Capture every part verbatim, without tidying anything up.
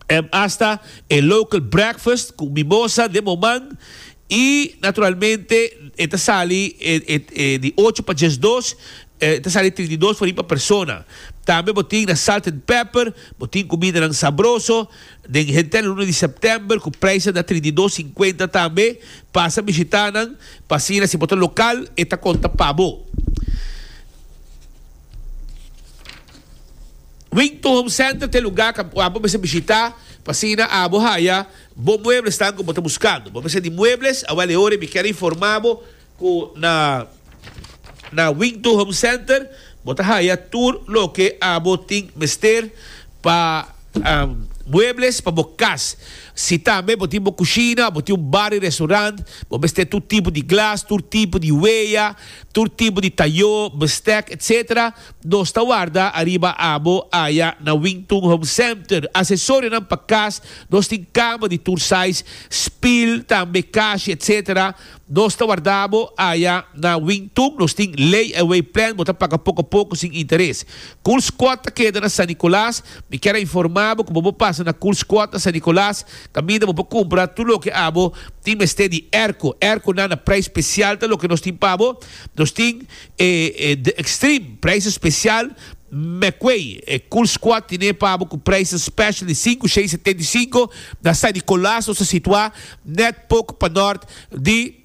um, hasta el local breakfast con mimosa de momán. Y naturalmente, esta sale eh, eh, eh, de ocho para diez dos, eh, esta sale trinta y dos por una persona. También botín na salt and pepper, botín comida ng sabroso, den gente no uno de setembro, com preço da trinta e dois e cinquenta também, passa visitando, passina se botar local, esta conta pabo. Wington Home Center tem lugar que abo você visitar, passina abo haya, bom muebles estão como está buscando. Bom você de muebles, a vale hora me quero informar com na na Wington Home Center, bota haya tour lo que abo ting mester pa um, muebles para bocas. Se também botem uma cozinha, botem um bar e restaurante, vamos ter todo tipo de glass, todo tipo de weia, todo tipo de talho, bistec, etcétera. Nós está guarda arriba abo aya na Wington Home Center. Acessório não para casa, nós tem cama de tour size, spill, também caixa, etcétera. Nós está guardado aya na Wington, nós tem layaway plan, botar paga pouco a pouco sem interesse. Cool Squad queda na San Nicolás, me quero informar como vou passar na Cool Squad na San Nicolás. Caminho para comprar tudo o que abo tem este de Erco Erco na na preço especial tá o que nós tem pabo nós tem eh, eh, extreme preço especial McQuay eh, Cool Squad tem pabo com preço special de cinco seis setenta e cinco na San Nicolás se situa net pouco para norte de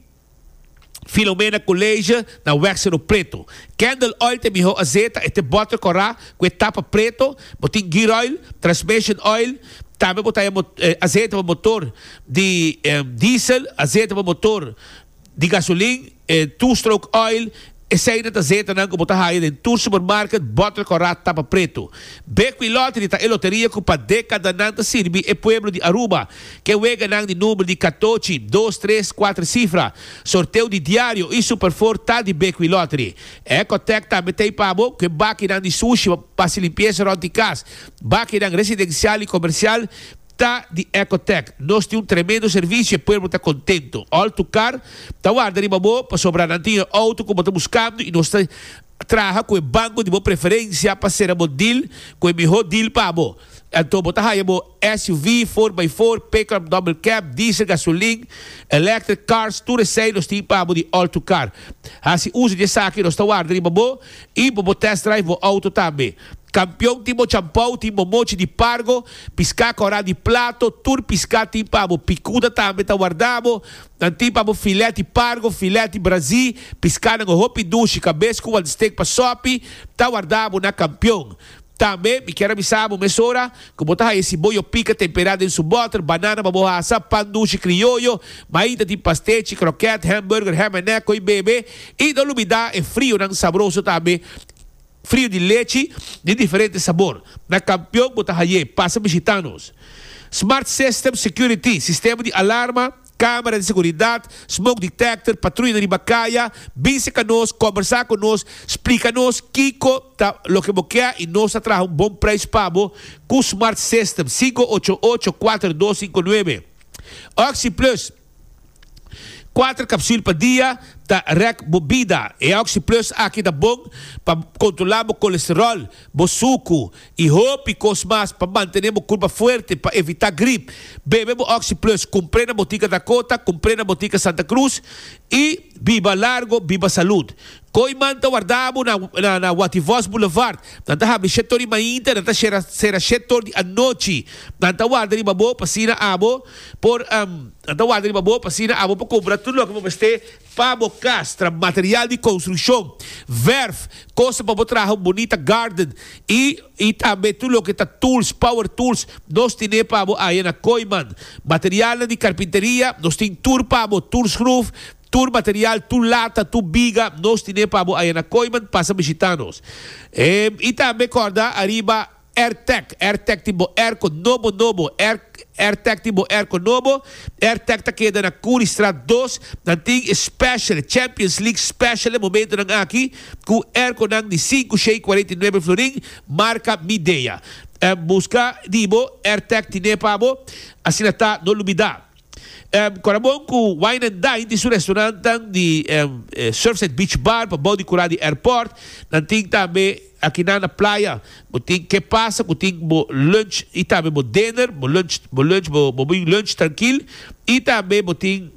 Filomena Colégio na Wexero Preto. Candle Oil tem melhor azeite, este bota corá com etapa preto, botin gear oil, transmission oil, também botar eh, azeite para motor de eh, diesel, azeite para motor de gasolina, eh, two-stroke oil, essa aí não azeite não como botar aí dentro do supermarket, bota corá tapa preto. Beco e lote de loteria com para década não serve é pueblo de Aruba, que wega não de número de catorze, dois, três, quatro cifra. Sorteio de diário e superfor tá de Beco e lote. Ecotec também tem pabo que baqui não de sushi para se limpeza de casa. Baqui não residencial e comercial tá de Ecotec. Nós temos um tremendo serviço e o povo está contente. Alto car, tá guardando bom para sobrar antigo auto como estamos buscando e nós trabalhamos com o banco de boa preferência para ser um deal, com o melhor deal para bom. Então, botar aí S U V, quatro por quatro, pickup, double cab, diesel, gasolina, electric cars, tudo isso aí nós temos para de alto car. Assim, uso de saque, nós estamos guardando bom e vamos test drive o auto também. Campeão timo champão, timo mochi de pargo, piscar corá de plato, tur piscar tipo picuda também tá guardado, tipo filé de pargo, filé de Brasil, piscar no roupa duche, cabeça com o steak para sopi, tá guardado na campeão. Também, me quero avisar, mesora, como tá esse boio pica temperado em seu butter, banana, baboasa, pan duche criollo, maíta de pastete, croquete, hambúrguer, ham and neck, e bebê, e da lumidade é frio, não saboroso também. Frio de leite de diferente sabor. Na campeão, botar aí, passa visitanos. Smart System Security, sistema de alarma, câmara de segurança, smoke detector, patrulha de bacaia, vem conosco, conversar conosco, explica-nos Kiko, tá, lo que boqueia e nós traz um bom preço para com o Smart System, cinco oito oito, quatro dois cinco nove. Oxy Plus, quatro cápsulas por dia, da rec bebida. E Oxy Plus aqui da bom para controlar o colesterol, o suco e roupa e cosmas para manter a curva forte, para evitar gripe. Bebemos Oxy Plus, comprei na botica Dakota, comprei na botica Santa Cruz e viva largo, viva saúde. Koi manta guardamo na na, na Wativos Boulevard. Nanta habi setor mainta, nanta sera sera setor di anoche. Nanta guarda ni babo pasina abo por um, nanta guarda ni babo pasina abo para comprar tudo que vamos ter para castra, material de construção, verf, coisa para botar uma bonita garden e e também tudo que tá tools, power tools, nós temos para aí na Coiman, material de carpinteria, nós temos tour para tools roof. Tur material, tu lata, tu biga, nós temos para aí na Coiman, passa visitanos. E, e também corda, arriba AirTech, AirTech tipo Airco novo, novo, Air, AirTech tipo Airco novo, AirTech tá queda na Curistrat dois, nanting Special, Champions League Special, momento nang aqui, com Airco nang de cinco seis quarenta e nove florim, marca Midea. E, busca, dibo, AirTech tine para assim tá, no lumidade. Um, Corabon com Wine and Dine, di su restaurante de um, eh, Surfside Beach Bar, para bom de curar de airport. Nanting também aqui na praia, boting que passa, boting bo lunch e também bo dinner, bo lunch, bo lunch, bo, bo lunch tranquilo e também boting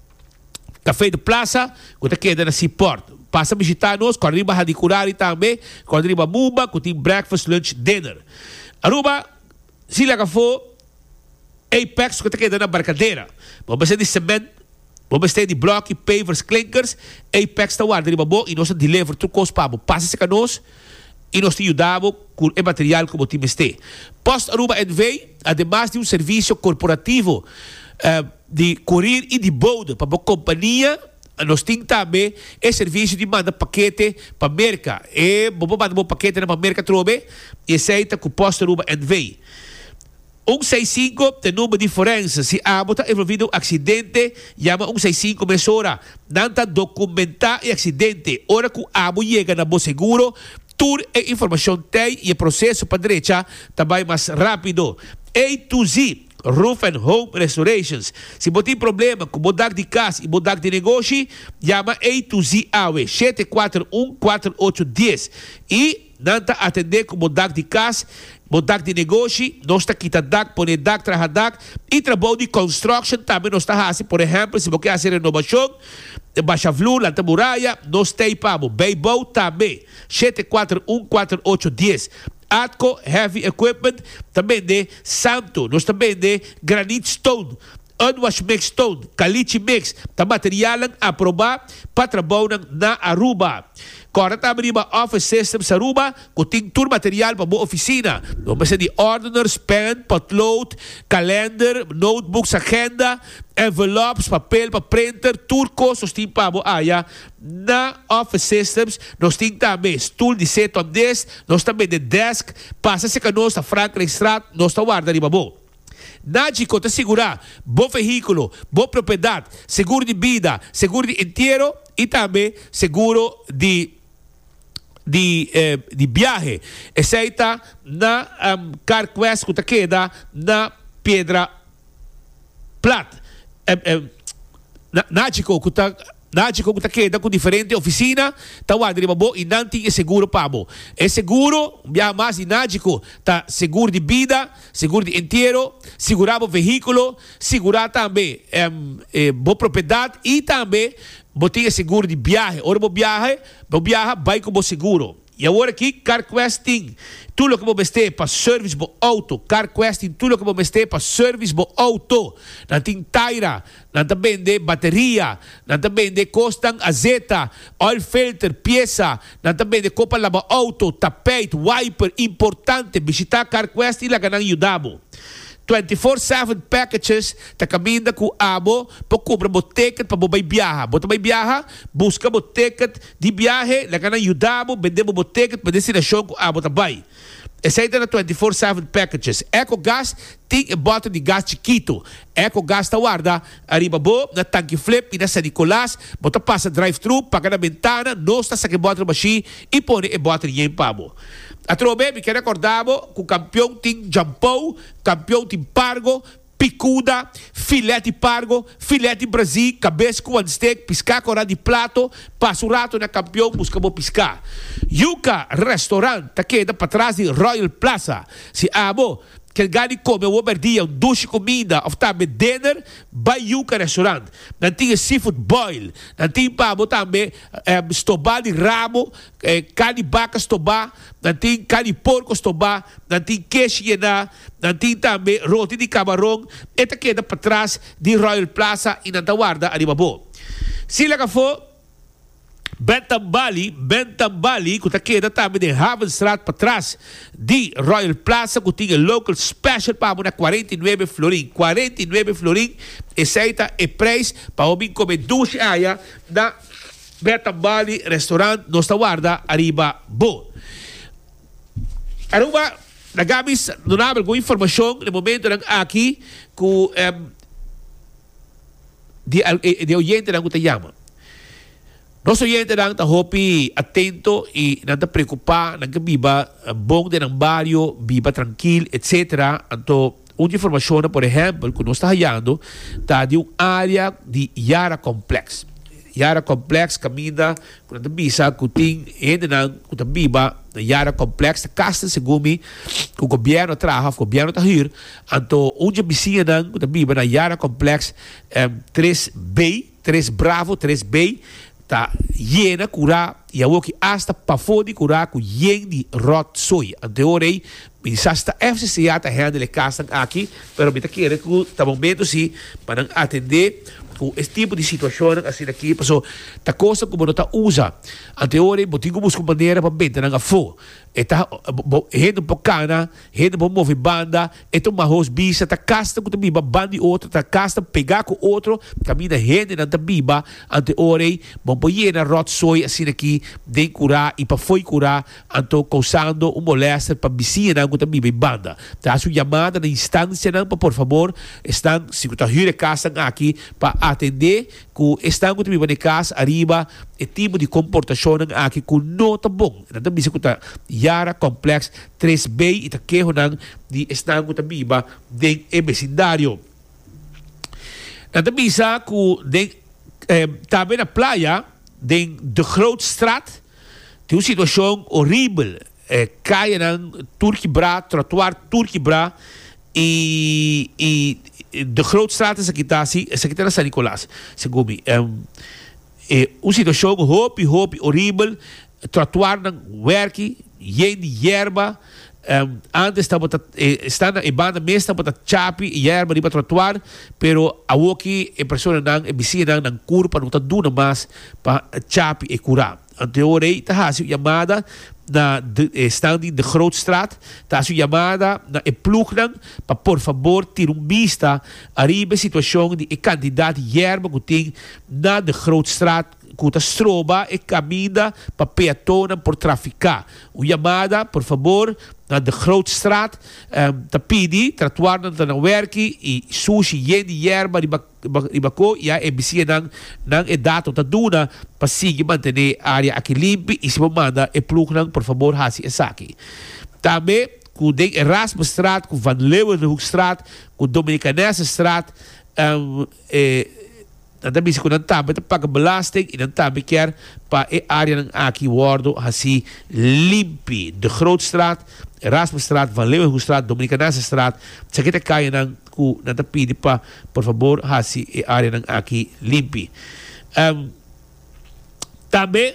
café de praça, que queda na Seaport. Passa a visitar nós, quando arriba a curar e também, quando arriba a Mumba, que tem breakfast, lunch, dinner. Aruba, se lá for Apex, que queda na barcadeira. Vamos ser de cimento, vamos ter de bloco, pavers, clinkers. Apex está guardando arriba bom e nós deliver tudo com os pabos. Passa-se com nós e nós te ajudamos com o material como time este. Post Aruba N V, además de um serviço corporativo uh, de courier e de boda para a companhia, nós temos também o serviço de mandar paquete para a América. E vamos mandar um paquete para a América, trobe, e aceita com o Post Aruba N V. um seis cinco tem número de diferença. Se há está envolvido um acidente, chama um seis cinco mesora. Nanta documentar o acidente. Ora que o abo chega na bom seguro, toda a informação tem e o processo para a direita também mais rápido. A to Z, Roof and Home Restorations. Se você tem problema com bodak de casa e bodak de negócio, chama A to Z A W E, sete quatro um quatro oito um zero. E nanta atender com bodak de casa, bodak de negócio, nós está quitando dak, põe dak, traja dak, e trabalho de construction também nós está fazendo, por exemplo, se você quer fazer renovação, baixa flor, lanta muralha, nós tem pabo, Beibou também, sete quatro um quatro oito um zero. Atco Heavy Equipment, também de Santo, nós também de Granite Stone, Unwash Mix Stone, Caliche Mix, tá material aprovar para trabalhar na Aruba. Agora tá abrindo Office Systems Aruba, que tem todo material para a oficina. Vamos ser de ordiners, pen, potlood, calendar, notebooks, agenda, envelopes, papel para printer, tudo coisas tem para a área. Na Office Systems, nós temos também stool de sete a dez, nós também de desk, passa-se que nós a Franklin Street, nós está guardando ali, bom. Nádico te segurar bom veículo, boa propriedade, seguro de vida, seguro de inteiro e também seguro de de, eh, de viagem. Aceita na um, CarQuest que queda na Pedra Plata. Eh, eh, Nádico que está Nádico que queda com diferente oficina, tá guardando bom e não tem seguro pabo. É seguro, já mais de Nádico, tá seguro de vida, seguro de inteiro, segurar o veículo, segurar também um, eh, boa propriedade e também botar seguro de viagem. Ora, vou viajar, vou viajar, vai com o seguro. E agora aqui, CarQuest tem tudo que você tem para service do auto. CarQuest tem tudo que você tem para service do auto. Não tem taira, não também de bateria, não também de costan azeta, oil filter, peça, não também de copa lava auto, tapete, wiper, importante. Visitar CarQuest e lá ganhar ajudamos. twenty-four seven packages ta caminda com abo para comprar o ticket para você viajar. Você vai viajar, busca o ticket de viagem, lá can ajudamos, vendemos o ticket para destinação com abo também. Essa é na twenty-four seven packages. EcoGas tem um bote de gás chiquito. EcoGas está guarda arriba bo na tanque flip e na San Nicolás. Você passa drive-thru, paga na ventana, não está saque bote machine e põe o bote em pabo. A trobe, me quero recordar que o campeão tem jampou, campeão tem pargo, picuda, filete pargo, filete Brasil, cabeça com steak, piscar com de prato, passa o rato na campeão, busca o piscar. Yuca Restaurant, tá queda para trás de Royal Plaza. Se abo, que gani come o dia um duche comida, ou também dinner, vai Yuca Restaurant. Não tem seafood boil, não tem pabo também, eh, estobá de ramo, eh, carne vaca estobá, não tem carne porco estobá, não tem queijo llena, não tem também roti de camarão, esta queda para trás de Royal Plaza e não guarda arriba bo. Se lá for Bentambali, Bentambali, que está queda também de Havenstraat para trás de Royal Plaza, que tem local special para na quarenta e nove florim. quarenta e nove florim, aceita e preço para o bem comer duas áreas da Bentambali Restaurant, nossa guarda arriba bo. Aruba, na Gabis, não há alguma informação no momento aqui que um, de, de oyente não te chama. Nosso oyente não está atento e não está preocupado, não está viva bom de um barrio, viva tranquilo, etcétera. Então, uma informação, por exemplo, que nós estamos hallando, está de uma área de Yara Complex. Yara Complex caminha com a bisa que tem ainda não com a biba Yara Complex casta segumi que o governo traga o governo está hier então onde vizinha não com a biba na Yara Complex um, três B três Bravo três B tá llena cura e a que hasta para fora cura com yen de rot soy então orei Ministra F C C A está handle casa aqui pero me tá querendo que tá momento sim para atender esse tipo de situação assim aqui, passou tá coisa como não tá usa anteriormente botinho busco maneira para vender na fo eta rende um pouco cana rende um mover banda eto uma host bisa tá casta com também banda outro tá casta pegar com outro caminha rende na biba anteriormente bom põe na rot soy assim aqui de curar e para foi curar anto causando um molesta para vizinha com também banda tá sua chamada na instância não por favor estão se tá hire casa aqui para atender que estão com também na casa arriba e tipo de comportação aqui que não tá bom não também se tá Yara Complex três B e tá que honan de estão com também ba de vecindário não também sa que de tá bem na praia de de Grootstraat tem uma situação horrível é cai na Turquibra trotuar Turquibra e e de Grootstraat is aqui tá assim essa aqui tá na São Nicolás segundo um, é uma situação hope hope horrível trotuar na werki yen de erva um, antes estava eh, está na banda mesmo estava chapi e erva riba trotuar pero a aqui a pessoa não é vizinha não curva não tá duna mais para chapi e curar anteriormente tá a sua chamada na standing de Grootstraat tá a sua chamada na e plugnan para por favor ter um vista arriba situação de candidato erva que tem na de Grootstraat que stroba e caminha para peatona por traficar. O chamada, por favor, na de Grootstraat, um, ta pidi, tratuar na werki e sushi yen de yerba ribako e a embasia nang nang edato ta duna para seguir manter a área aqui limpa e se manda e plug nang por favor hasi esaki. Também com den Erasmusstraat, com Van Leeuwenhoekstraat, com Dominicanese-straat, um, eh, dan tabi ko nang tabi ta pagbelasting in ang tabi ker pa e area ng aki wardo hasi limpi de Grootstraat, Erasmusstraat, Van Leeuwenhoekstraat, Dominicanese-straat sa kita kaya ng ku nang tapidi pa por favor hasi e area ng aki limpi um, tabi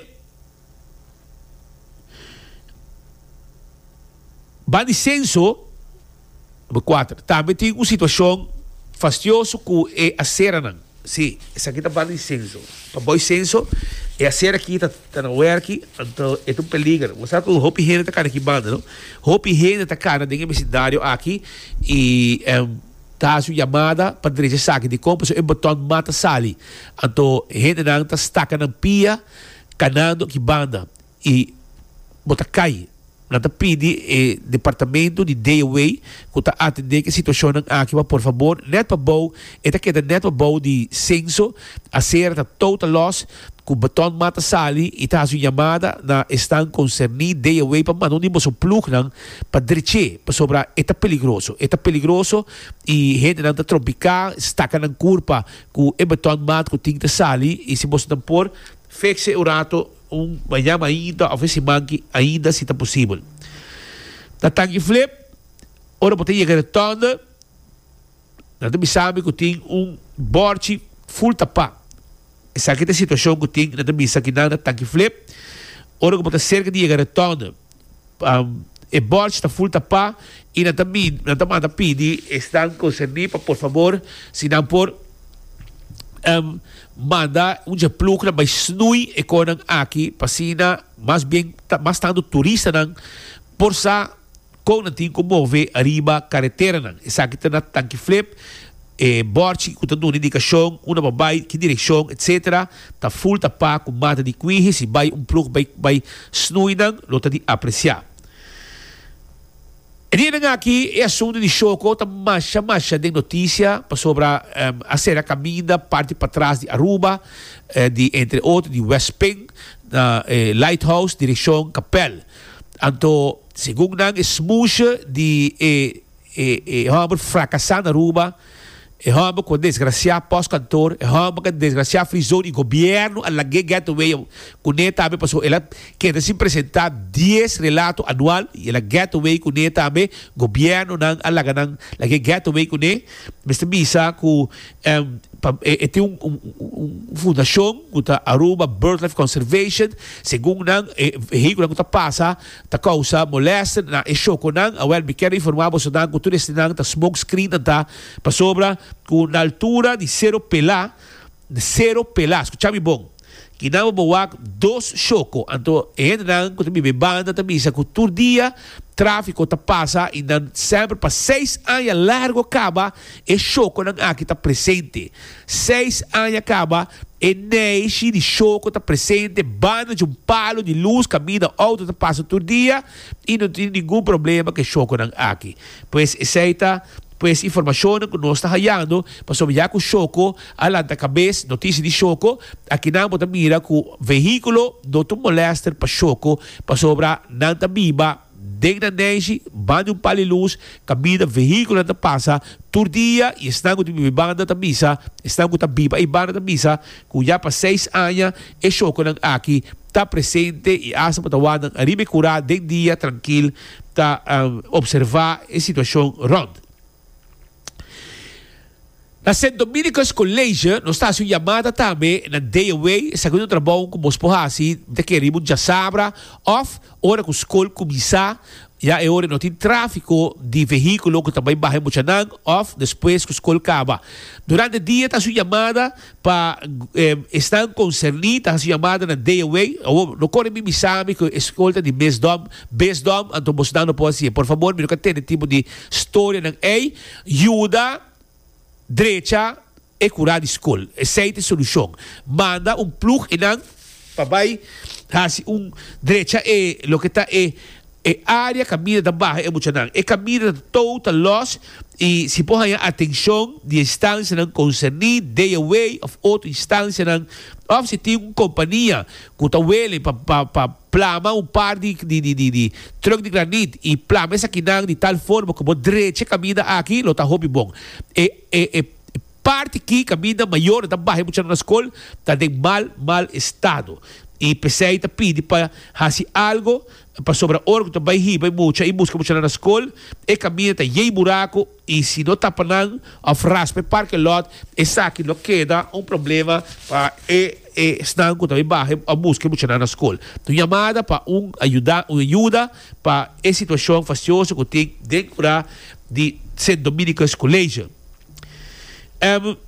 bani senso quatro tabi tem uma situação fastidioso ku e acera nang sim, essa aqui está para licença. Para bom licença, é a série aqui está tá na werk, então é um peligro. Você sabe que o Hopi Hene está cá aqui banda, não? Hopi Hene está cá na dengue vecindário aqui e tá a sua chamada para dirigir saque de compra, é botão mata sali. Então Hene não está estaca na pia, canando aqui banda e bota cai. Nata pedi eh, departamento de Dayaway que está atender que situação aqui por favor net para bom eta que net para bom de censo a ser da total loss que o baton mata sali e tá a sua chamada na estão concernidos Dayaway para mandar um so plug não para direche para sobrar eta peligroso eta peligroso e gente não tá tropical está na curva que o baton mata que tinta sali e se você não por fixe o rato um manhã ainda, a vez manque ainda se está possível. Na tanque flip, ora você chegar a tonda, na também sabe que tem um borte full tapa. Essa aqui é a situação que tem, na também sabe que na tanque flip, ora você cerca de chegar a tonda, um, e borte está full tapa e na também, na também na pedi, estão concernidos, por favor, se não por Um, manda um plug na vai snui e com aqui pasina mais bem mais tanto turista não por sa com não tem como mover arriba carretera não essa aqui tá na tanque flip e borte que tá dando indicação uma vai que direção etc tá full tá pá com mata de cuihe se vai um plug vai vai snui não lota de apreciar. E nga aqui é assunto de choco, tá mancha, mancha de notícia sobre um, a ser a caminha, parte para trás de Aruba, eh, de, entre outros, de West Pink, na eh, Lighthouse, direção Capel. Então, segundo nang smooth de eh, e e hamba fracassar na Aruba, e hamba com desgraciar pós-cantor, e hamba com desgraciar frisão e governo a lagi gateway com neta também passou ela quer se apresentar dez relato anual e ela gateway com neta também governo nang alaga nang lagi gateway com ne Mister Bisa com e tem um, um, um fundação que está Aruba BirdLife Conservation segundo nang veículo que está passa ta causa molesta na e choco nang awel me quero informar você nang que tudo este nang ta smoke screen ta para sobra com na altura de zero pelá de zero pelá escucha-me bom que não boa dois choco então ainda não que me banda também se que dia tráfico tá passa e não sempre para seis anos largo acaba e choco não aqui está presente seis anos acaba e neixe de choco está presente banda de um palo de luz caminha auto tá passa todo dia e não tem nenhum problema que choco não aqui pois aceita pues informação que nós está hallando para sobre já com choco além da cabeça notícia de choco aqui não pode mira com veículo do tu molester para choco para sobre não tá viva dentro da neixe banda um palo de luz caminha veículo não passa todo dia e está com a banda da missa está com a viva e banda da missa que já para seis anos e choco não aqui está presente e asa para tawad a ribe curar dentro dia tranquilo tá um, observar a situação ronda. Na Saint Dominicus College, nós está sendo chamada também na day away, segundo o trabalho como os porrasi, de que rimos já sabra, off, hora que o escola começar, já é hora não tem tráfico de veículo que também barra muito nang, off, depois que o escola acaba. Durante o dia está sendo chamada para eh, estar concernido, está sendo chamada na day away, ou no corre me sabe que a escola de Besdom, Besdom, então você não pode dizer, por favor, me não tem tipo de história nang ei, ajuda direita e curar de escola. Essa é a solução. Manda um plug e não papai hasi um direita e lo que está é é área caminha da barra é muito não é caminha toda loss e se põe a atenção de instância não concernir day away of outra instância não of se tem uma companhia que está wele para para para plama um par de de de de, de truck de granito e plama essa aqui não de tal forma como direita caminha aqui lo tá hobby bom e e e parte que caminha maior da barra muito na escola está de mal mal estado e pensei tá pede para fazer algo para sobre orgo também riba muito e busca muito na escola e caminha tá aí buraco e se não tá panang of raspe parque lot essa aqui lo queda um problema para e e estão também barra a busca muito na escola então chamada para um ajuda uma ajuda para a situação fastidiosa que tem dentro de Saint Dominicus College um,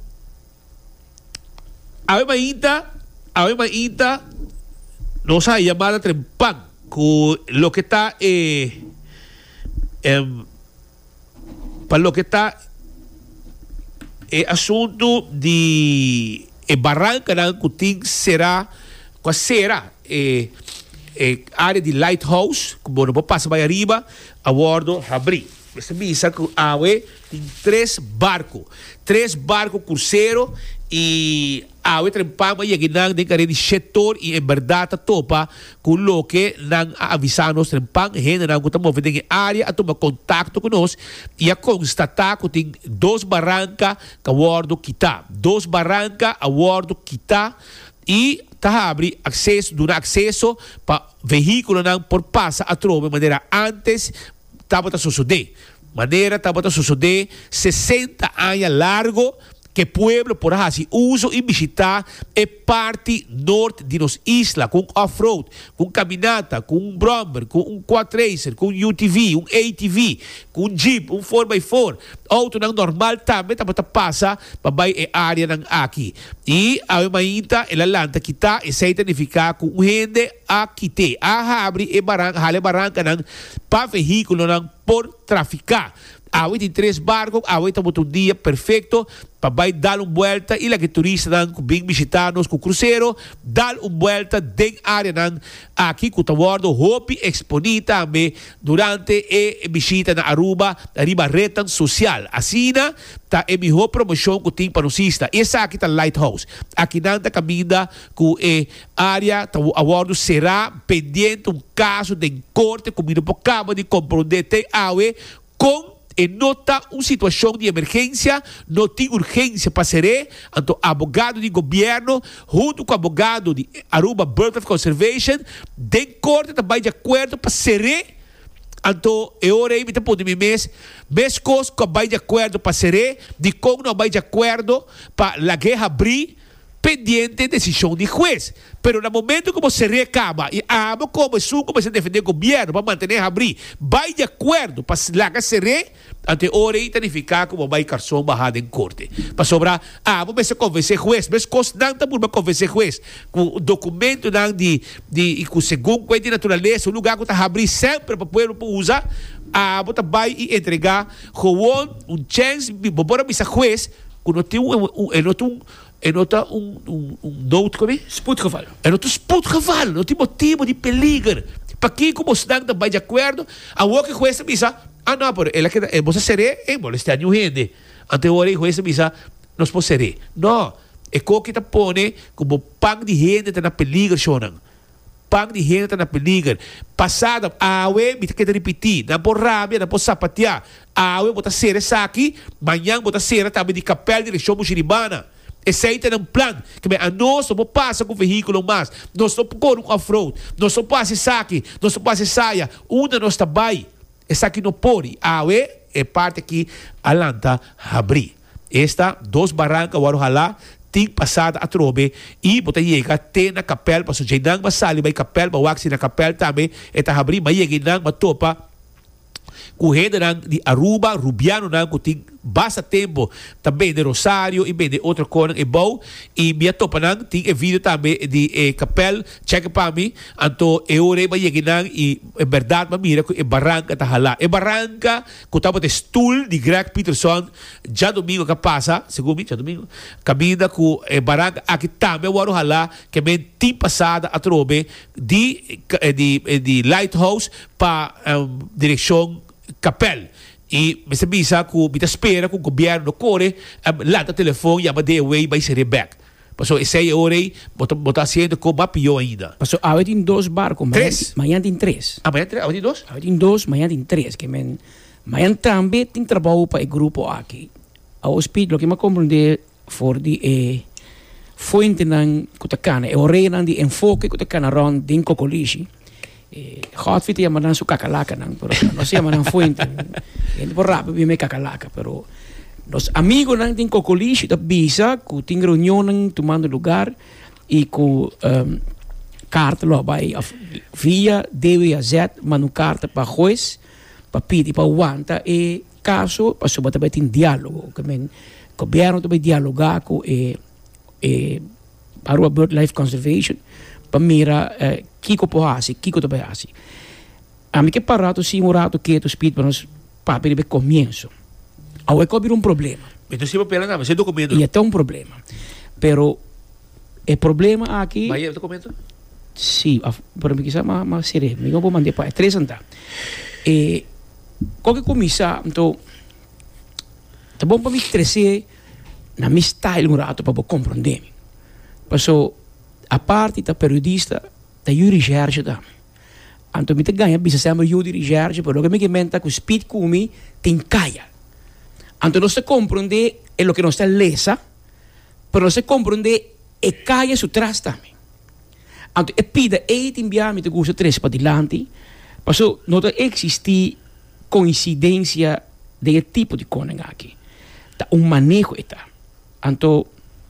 a uma inta a uma inta nos ha llamado trempan con lo que está eh, eh, para lo que está eh, asunto de eh, barranca na Cuting será qual será eh, eh, área de lighthouse como não passa para arriba a bordo abrir você visa que a tem três barcos três barcos cruzeiro e a outra pama e aqui não tem que de setor e em verdade topa com o que não avisar nós trempang gente não que estamos vendo em área a tomar contato com nós e a constatar que tem dois barrancas que a bordo quita dois barrancas a bordo quita e tá abre acesso dá acesso para veículo não por passa a trova de maneira antes estava a suceder maneira estava a suceder sessenta anos largo que pueblo por así uso y visitar es parte norte de nos isla con off-road, con caminata, con un bromber, con un quadracer, con un U T V, un A T V, con un jeep, un four by four. Auto nang normal também tá para passa para vai é área nang aqui. E a mainta el alanta kita e se identificar com um gente aqui te a abre e barranca, hale barranca nang pa veículo nang por traficar. Ahí tem três barcos, ahí estamos um dia perfeito para vai dar uma volta e lá que turista dan bem visitar-nos com cruzeiro, dar uma volta dentro da área nan aqui com o bordo hopi exponita também durante a visita na Aruba, Aruba retan social. Assim na tá a melhor promoção que tem para os istas. Essa aqui tá Lighthouse. Aqui não tá caminha com a área tá a bordo será pendente um caso de corte como não acaba de compreender tem awe com e nota uma situação de emergência, não tem urgência para ser, então abogado de governo, junto com o abogado de Aruba Birdlife Conservation, de corte também de acordo para ser. Então, eu orei, me tempo de mim mês, mês coisas que vai de acordo para ser, de como não vai de acordo para a guerra abrir, pendiente decisão de juez. Pero no momento que você recaba e amo como é como você defender o governo para manter abrir, vai de acordo para lá ser, ante hora identificar como vai carção barrado em corte. Para sobrar, ah, vamos se convencer juez, mas coisa não está por convencer juez. Com documento não de de com segundo coisa de natureza, o lugar que está abrir sempre para o povo usar, ah, você vai e entregar com um chance, bora missa juez, quando tem um um é nota um, um, um note como é? Spoedgeval. É nota spoedgeval, não tem motivo de peligro. Para quem como estão também de acordo, a outra coisa misa, ah não, pero ela que é você será, é molestar nenhum gente. Ante hora coisa misa, nós pode ser. Não, é co que tá pone como pang de gente tá na peligro, chonan. Pang de gente tá na peligro. Passada, a ué, me quer repetir, não por rabia, não por sapatear. A ué, bota ser essa aqui, amanhã bota ser também de capel de região muçulmana. Esse aí tem um plano que a nós não passa com o veículo mais, nós não podemos com a fraude, nós não passa saque, nós não passa saia, uma nós está bem, essa aqui não pode, a ué é parte que a lanta abrir. Esta, dois barrancas, o lá, tem passado a trobe e botar chega tem na capela, para sujeitar uma sala, vai capela, para waxi na capela também, está abrir, mas chega na topa, correndo de Aruba, Rubiano, que tem bastante tempo também de Rosário e bem de outra coisa é bom e minha topa não tem vídeo também de eh, capel check para mim então eu orei para chegar e é verdade mas mira que é barranca tá lá é barranca que estava de stool de Greg Peterson já domingo que passa segundo já domingo caminha com é barranca aqui também eu oro lá que bem tem passada a trobe de de de Lighthouse para um, direção capel e você pensa que você espera que o governo corre lá no telefone e a madeira vai ser back. Passou esse aí orei, botar sendo com uma pior ainda. Passou a tem dois barcos, três. Amanhã tem três. Amanhã tem amanhã tem dois? Amanhã tem dois, amanhã tem três. Que men, amanhã também tem trabalho para o grupo aqui. A hospital que me compreende for de eh, fonte nan kutacana, e orei nan de enfoque kutacana ron din kokolishi. Hot fit ya manan su kakalaka nang pero no sé manan fuente en por rápido vi me kakalaka pero los amigos nang tin kokolishi da bisa ku ting reunião nang tomando lugar e ku um, carta lo vai via D W Z manu carta para juez para pedir para wanta e caso para sobre também tem diálogo que men governo também dialogar com e e Aruba Birdlife Conservation para mira eh, Kiko pohasi, Kiko também assim. A mim que parato sim morato que tu speed para nós papel de começo. Ao é que um problema. Então se papel não, mas é documento. E é um problema. Pero o problema aqui. Mas é documento? Sim, para mim que se chama mas seré, me vou mandar para três andar. E qualquer começar, então tá bom para mim crescer na minha style morato para compreender. Passou a parte da periodista da Yuri Gerge da. Então me te ganha bisa sempre Yuri Gerge, pero que me que menta com speed kumi tem caia. Então não se compreende é lo que não está lesa, pero não se compreende é caia su trás também. Então é pida é te enviar me te gusta três para dilante, passou não existe coincidência de tipo de coisa aqui. Tá um manejo está. Então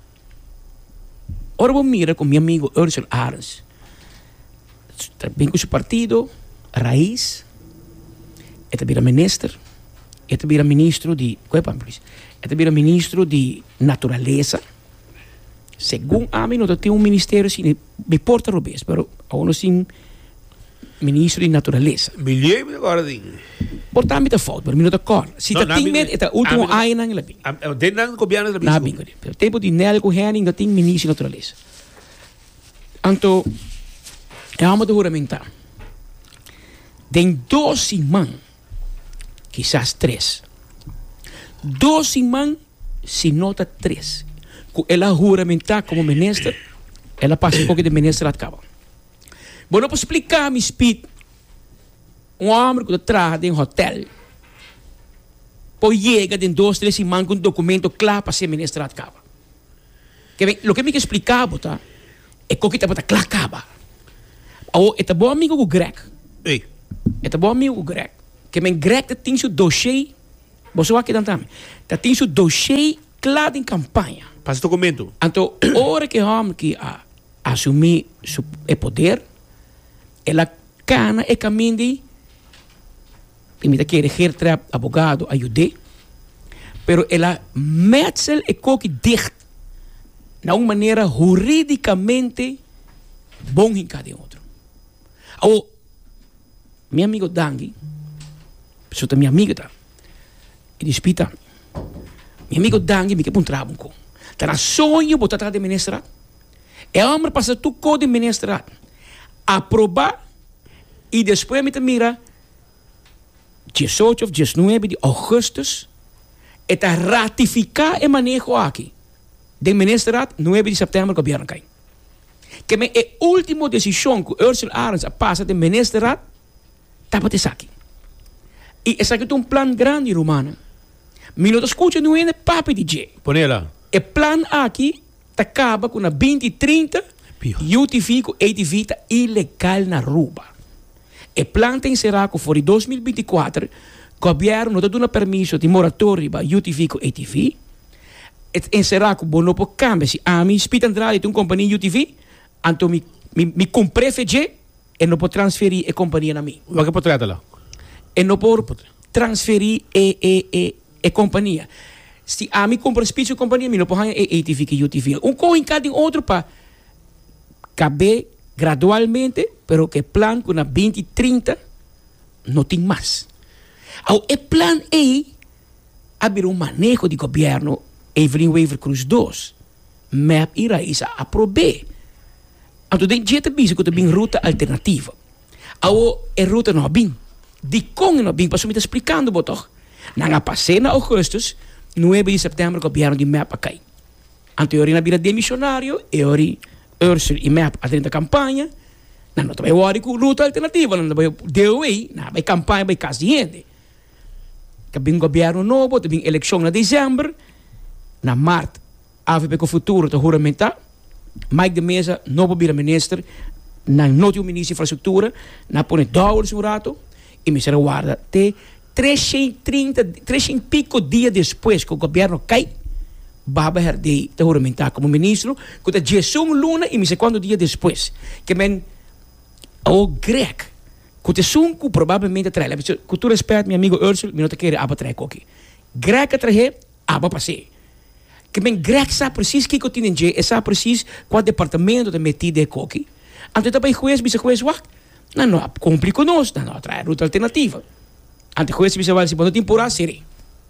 ora vou mirar com meu amigo Ursula Arns. Vem com seu partido, Raiz, é também ministro, é também ministro de, qual é é também ministro de natureza. Segundo a mim, não tem um ministério assim, me porta robês, mas eu não sei ministro de natureza. Milhões agora de. Portanto, me dá falta, mas me não dá cor. Se tá tem medo, é o último ano não é bem. Tem não governo da Não bem. O tempo de Nelco Henning não tem ministro de natureza. Então é uma de juramentar. Tem doze man, quizás três. Doze man, se nota três. Ela juramentar como ministro, ela passa um pouco de ministro lá acaba. Bom, não posso explicar, me speed. Um homem que trabalha em um hotel. pues llega de dos, tres semanas con un documento claro para ser ministrado cava. Que bem, lo que me explicava, tá? É que está para claro cava. Ou é bom amigo com o Greg. Ei. É bom amigo com o Greg. Que men Greg tem seu dossiê, você vai aqui também. Tem seu dossiê claro em campanha. Passa o documento. Então, a hora que homem que a assumir o poder, ela cana e caminho de imita que reger tra abogado ajude, pero ela mete e coque dicht na uma maneira juridicamente bom em cada outro. Ou meu amigo Dangi, pessoa minha amiga tá, ele espita, meu amigo Dangi me que um trabalho com, tá na sonho botar atrás de ministrar, é homem passa tu code ministrar, aprovar e depois me mira dezoito ou dezenove de agosto está ratificar e manejo aqui de ministrar nove de setembro que governo cai. Que me é a última decisão que Ursula Arens passa de ministrar tá para te aqui. E essa aqui é um plano grande romano. Me não escuta não é papo de J. Ponela. O plano aqui acaba com a vinte trinta e o tifico e divita ilegal na rua. O plano tem será que for dois mil e vinte e quatro o governo não dá permisso de moratório para o tifico e T V. E será que o não pode cambiar se a mim spita Andrade tem uma companhia U T V, então me me, me comprei F G e não pode transferir a companhia na mim. O que pode tratar lá? E não pode transferir a a a companhia. Se a mim compra espécie de companhia, me não pode ganhar a T V que U T V. Um coisa em cada outro para caber gradualmente, pero que plan com a vinte trinta não tem mais. O plan é abrir um manejo de governo Evelyn Weaver Cruz dois. M A P e Raíssa aprobei. Então, tem jeito de que tem ruta alternativa. A é ruta não bem. De como não bem, para me explicando, botox. Na passei na agosto, nove de setembro, o governo de M A P cai. Então, eu na vida de missionário, eu Ursula e M A P a trinta campanha, não vai hora com ruta alternativa, não vai deu aí, não vai campanha, vai casa de gente. Que bem governo novo, tem eleição na dezembro, na março, a V P com o futuro, está juramentar, Mike de Mesa, novo primeiro-ministro, na noite o ministro de infraestrutura, na põe dólares no rato, e me será guarda, até trezentos e trinta, trezentos e pico dias depois que o governo cai, Baba Herdei te juramentar como ministro, que está Jesum Luna e me sei quando dia depois. Que men, o Greg, que te sunco provavelmente trai. Que tu respeita meu amigo Ursula, me não te quer aba trai aqui. Greg a trazer, aba passei. Que men, Greg sabe preciso que eu tenho e sabe preciso qual departamento de metido aqui. Então também juiz, me sei juiz, wak, não, não, cumpre conosco, não, não, trai ruta alternativa. Ante juiz, me sei, vai, se não temporada, serei.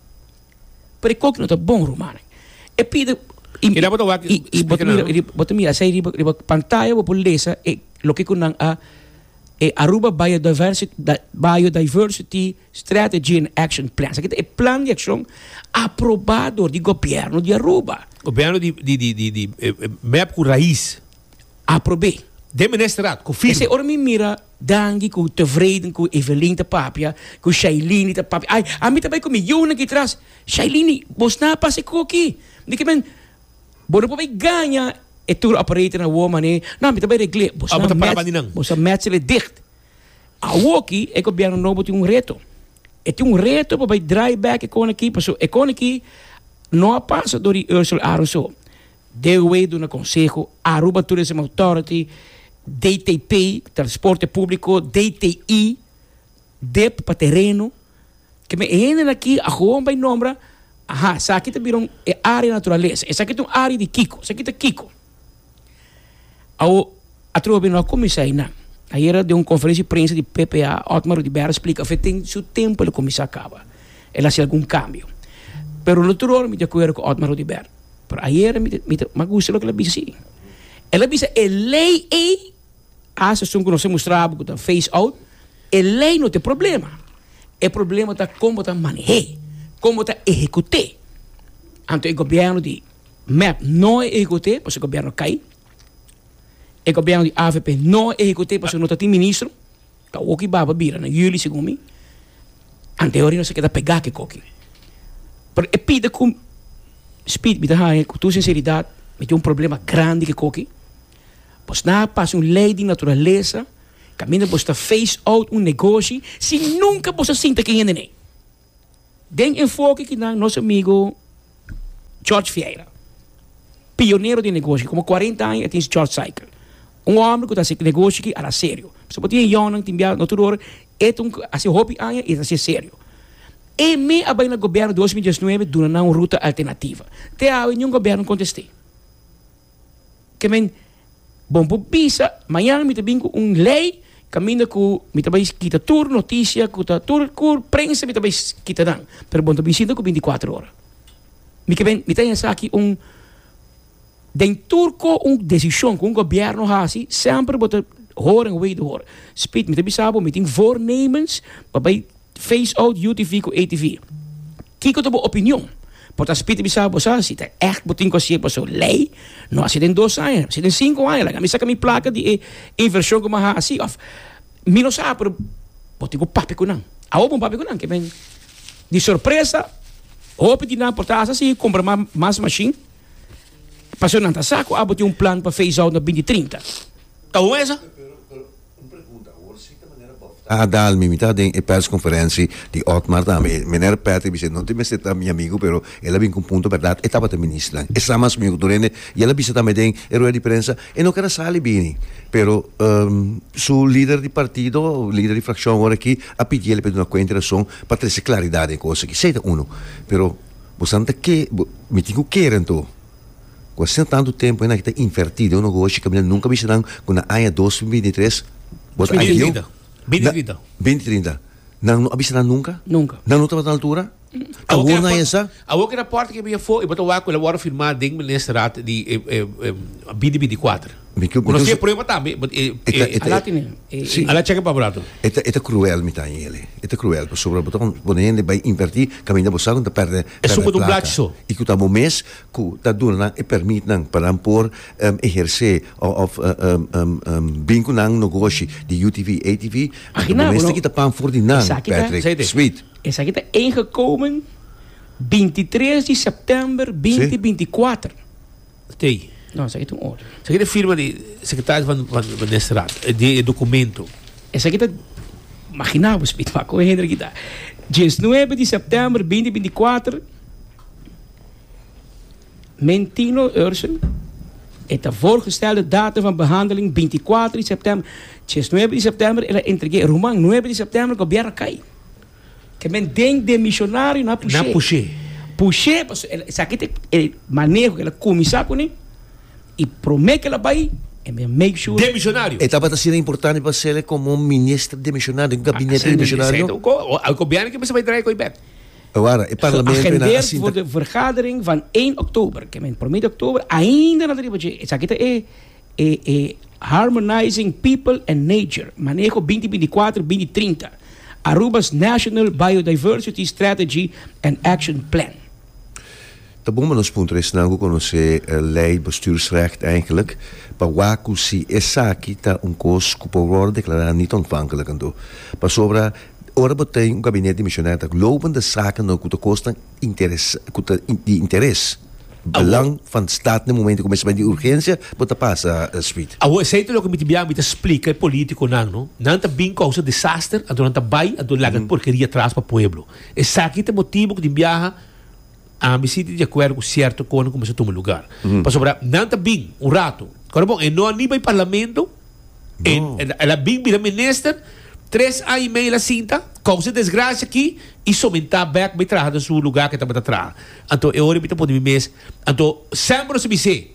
Pero que não está bom, Romano. E pide e e bota wak e e bota mira e bota mira sai riba riba pantalla wo polesa e lo que kunang a e Aruba Biodiversity Biodiversity Strategy and Action Plan. Sa kita e plan de ação aprovado do governo de Aruba. Governo de de de de, de eh, M A P com raiz. Aprovei. De ministrar, com firme. Esse ora me mira dangi com tevreden com Evelyn te papia, com Shailene te papia. Ai, a mim também com milhões que traz. Shailene, vos na passe coqui. De que men, bom não pode ganhar e tour operator na woman né. Não, me também regle. Vos Ah, na bota para match, bandinang. vos na match ele dicht. A woki é que o governo novo tem um reto. E tem um reto para dry back economy aqui, para so economy não passa do Ursula Aronso. Deu aí do conselho Aruba Tourism Authority, D T P, transporte público, D T I, D E P para terreno, que me ainda aqui a rua vai nombrar, aha, essa aqui também é área natureza, essa aqui é uma área de Kiko, essa aqui é Kiko. Ao a tropa não começar ainda, aí era de uma conferência de imprensa de P P A, Otmar de Berra explica, que tem seu tempo ele começar acaba, ela se algum cambio, pero no outro me de acordo com Otmar de Berra, pero aí era me me me gusta o que ela disse assim, ela disse é lei é a sessão que nós mostrava que está face out, a lei não tem problema. O problema está como está manejar, como está executar. Então, o governo de M A P não executa, porque o governo cai. O governo de A V P não executa, porque não tem ministro. Está o que vai vir, na julho, segundo mim. Anterior, não se queda pegar que coque. Pero é pida com speed, me dá com tua sinceridade, me tem um problema grande que coque. Pois na passa um lei de natureza, caminha você face out um negócio, se nunca você sinta quem é nem. Den enfoque que na nosso amigo George Vieira, pioneiro de negócio, como quarenta anos tem George Cycle. Um homem que está fazendo negócio que era sério. Se você tem um tem no outro hora, é um assim hobby anos e está sério. E me abai no governo dois mil e dezenove duna uma ruta alternativa. Te há nenhum governo contestei. Que men bom bisa, amanhã me também com um lei caminha com me também kita tur notícia, kita tur kur prensa me também kita dan. Pero bom também sinto com vinte e quatro horas. Me que ben me tem essa aqui um den turco um decisão com o governo hasi sempre bota horen way de horen. Speed me também sabe, me tem voornemens, para face out U T V com A T V. Kiko to opinião. Porque as pita bisa bosa si te echt botin ko siya so lei no asi den dos anos, si den cinco anos, la camisa kami placa de inversão como ha assim of mino sa pero botin ko papi ko nang. Awo bom papi ko nang que ben de surpresa hope de na portasa si compra mais machine. Passou nanta saco, abo tem um plano para face out no vinte trinta. Awo essa? Ah, dal mi mitad de persconferentie di Otmar também. Meneer Patrick disse, não tem mais ser meu amigo, pero ela vem com ponto verdade. Etapa da ministra. Essa mais meu durante, e ela disse também tem erro de prensa. E não quero sair bem, pero um, su líder de partido, líder de fração agora aqui, a pedir ele pedir uma consideração para ter claridade em coisa que seja uno. Pero você que me tenho que querer então. Quase tanto tempo ainda que está invertido, eu não gosto que nunca me serão com a ano dois mil e vinte e três. vinte e trinta. vinte e trinta. vinte e trinta. Não avisaram nunca? Nunca. Não estava na altura? Agora não é essa? Agora que na porta que me foi, eu vou lá com ela agora firmar dentro do ministério de vinte e vinte e quatro. Não sei problema também. Ela tem. Ela chega para barato. É cruel me tá ele. É cruel, sobre botar bonende vai invertir, caminho você não perde. É super do black só. E que tá bom mês, que tá dando e permite não para por exercer of bingo não negócio de U T V, A T V. Mas que tá pan for de não, Patrick. Sweet. Essa aqui está ingekomen vinte e três de setembro de vinte e vinte e quatro. Tem. Não, essa aqui é um outro. Essa aqui é a firma de secretário van Ministerat, de documento. Essa aqui está, imaginava, Speed, mas com Henrique está. dezenove de setembro de vinte e vinte e quatro, Mentino Ursen, het de voorgestelde datum van behandeling vinte e quatro de setembro. dezenove de setembro, ela entreguei Roman, nove de setembro, o governo cai. Que men denk de missionário na puxê. Na puxê. Puxê, essa aqui é manejo que ela começar com ele e promete que ela vai e make sure. De missionário. Estava sendo importante para ser como um ministro de missionário, um gabinete de missionário. O governo que você vai trazer com o I B E P. Agora, o parlamento agendeerd voor de vergadering van één oktober. Que men promete oktober ainda na tribo. Essa aqui é é é harmonizing people and nature. Manejo vinte e vinte e quatro, vinte e trinta. Aruba's National Biodiversity Strategy and Action Plan. Tá bom, mas nos pontos não conhecer a lei bestuursrecht eigenlijk, para waar se essa aqui tá um coisa que pode declarar niet ontvankelijk en do. Para sobre ora botei um gabinete de missionário que lopende zaken no que costam interesse, que de interesse. Belang van de staat no momento começa a de urgência, bota passa a speed. A o sei lo que me tibia me explica político não, não? Não tá bem causa desastre, a durante bai, a do laga porqueria atrás para pueblo. Essa aqui é motivo que tibia a me sinto de acordo com certo quando começa a tomar lugar. Para sobre não tá bem um rato. Agora bom, e não ani vai parlamento, ela bem vira ministro, três anos e meio la cinta, causa desgraça aqui e somente back vai trazer do seu lugar que está para trás. Então eu olho para o meu mês, então sempre se me sei,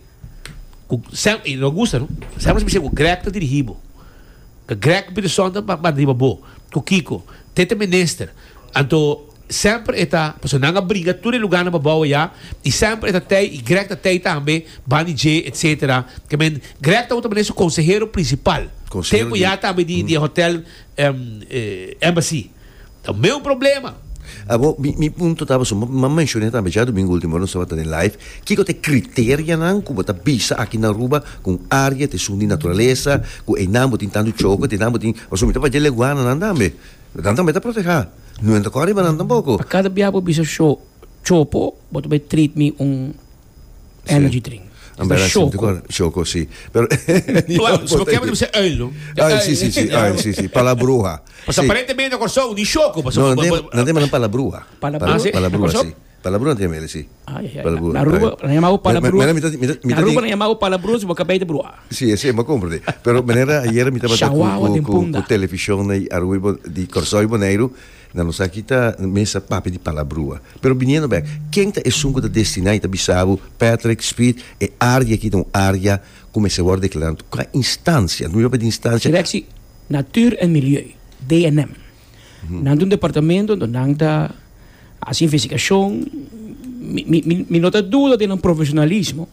e não gosta, não? Sempre se me sei que o Greg está dirigido, que o Greg pede sonda para dirigir bom, que o Kiko, tete ministro, então sempre está, porque não há briga, todo lugar na babawa já, e sempre está tei, e Greg está tei também, Bani J, etcétera. Que men, Greg está também o conselheiro principal. Tempo já também de, de hotel um, eh, Embassy. Então, meu problema. Ah, bom, mi, mi punto estava só, mas mencionei também já domingo último, não estava em live, que que tem critério não, como tá bisa aqui na Aruba, com área de sua natureza, com enamo tentando choque, enamo tem, ou seja, estava de leguana não também, não também tá proteger. Não é corre, mas não tampouco. A cada biabo bisa show chopo, bota vai treat me um energy drink. Ambera Choco. Choco, sì. Però, Se lo chiamano deve essere ello. Ah, sì, sì, sì, ah, sì, sì, palabrua. Ma apparentemente corso di sciocco. No, non devono palabrua. Palabrua? sì? Palabrua, Corso? sì. Palabrua non ti sì. Ai, ai, Palabrua, la ruba, eh. la chiamavo palabrua. Ma- ma- mi- mi- mi- mi- La ruba mi- la chiamavo palabrua, si può capire brua. Sì, sì, ma comprende. Però manera ieri mi stava Shawawa con din con punta. televisione a Ruibo di Corsoio Boneiro, non sa chi ta messa papi di palabrua. Però venendo bene, chi è sungo da destinati a Bissau, Patrick Speed e aria chi un aria come se vuole declarare qua instanza, noi abbiamo di instanza. Directie Natuur en Milieu, D N M. Mm-hmm. Nang un departamento, nang da as investigação, mi, mi, mi, mi nota dúvida de um profissionalismo,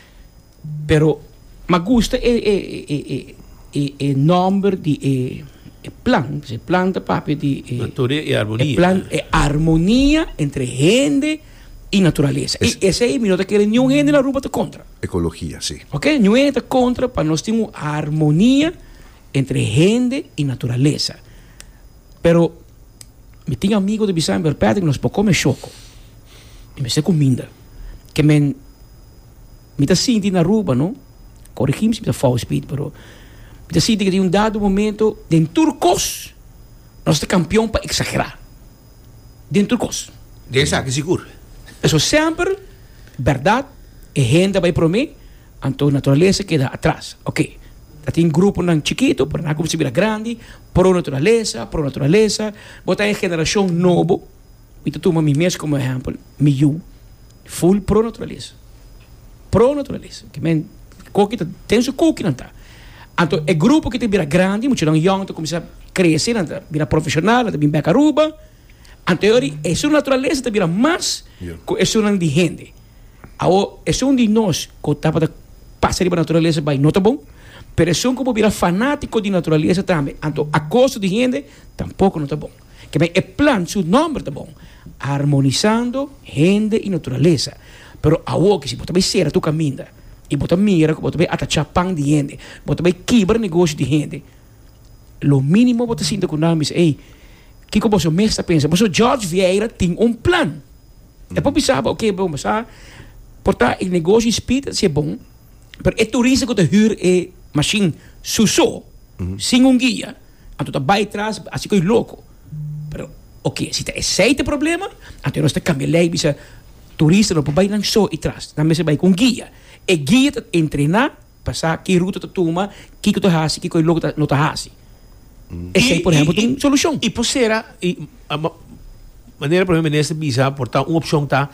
pero ma gusta é é é é é number de é é plan, se planta papi de é, Natura e harmonia. é plan é harmonia entre gente e natureza. Es- E esse aí mi nota que nenhum gente na rua tá contra. Ecologia, sì. Ok? Não é contra para nós termos harmonia entre gente e natureza. Pero me tinha amigo de Bissau Patrick que nós pode comer choco. E me sei comida. Que men me tá sentindo na rua, não? Corrigimos me tá falso speed, pero me tá sentindo que em um dado momento em turcos nós tá campeão para exagerar. De turcos. Dessa que seguro. Eso sempre, verdade, e gente vai para mim, então a natureza queda atrás. Ok, tem grupo não chiquito, para não como se vira grande, pro natureza, pro natureza, botar em geração novo, e tu toma mim mesmo como exemplo, miu, full pro natureza. Pro natureza, que men, coque tem seu coque não tá. Então, é grupo que te vira grande, muito não young, tu começa a crescer, não tá, vira profissional, não tá bem beca ruba. Anteriori, é sua natureza te vira mais Yeah. que é sua de gente. Ao, é um de nós que está para passar para a natureza, vai não tá bom, mas é um como vira fanático de natureza também. Então, a costa de gente, tampouco não tá bom. Que bem, é plano, seu nome tá bom. Harmonizando gente e natureza. Pero ao que se você vai ser a tua caminha, e você mira, você vai atachar pão de gente, você vai quebrar negócio de gente, lo mínimo você sinta com nós, ei, que como você mesmo pensa, mas o George Vieira tem um plano. Depois pensava, ok, vamos a portar o negócio speed, se é bom, mas é turista que te huur é machine suso, sem um guia, então tá vai atrás, assim que é louco. Pero, ok, se tem esse problema, então nós temos que cambiar lei, bisa turista não pode ir só e trás, também se vai com guia. E guia te treinar, passar que ruta te toma, que que tu hasi, que que é louco não te hasi. Essa aí, por exemplo, tem solução. E por será, e a ma- maneira para mim nessa bisa portar uma opção tá